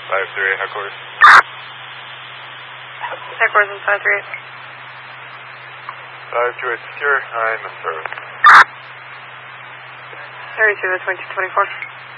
538 headquarters. Headquarters in 538. 528 secure, I'm in service. 32 to 2224.